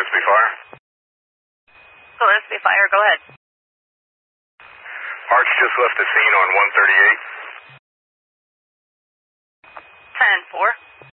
Gillespie Fire. Gillespie Fire, go ahead. Arch just left the scene on 138. 10-4.